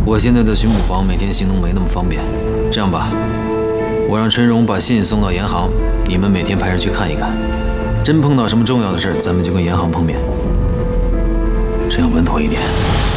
我现在在巡捕房，每天行动没那么方便。这样吧，我让陈荣把信送到严行，你们每天派人去看一看。真碰到什么重要的事，咱们就跟严行碰面，这样稳妥一点。